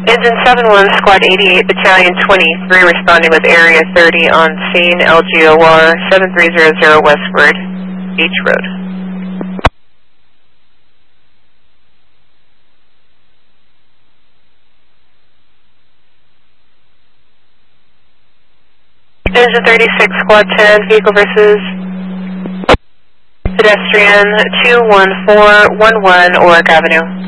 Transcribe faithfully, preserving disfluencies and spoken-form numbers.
Engine seven one, Squad eighty-eight, Battalion twenty-three, responding with Area thirty on scene, L G O R seven three zero zero westward, H Road. Engine thirty-six, Squad ten, vehicle versus pedestrian two one four one one, Oak Avenue.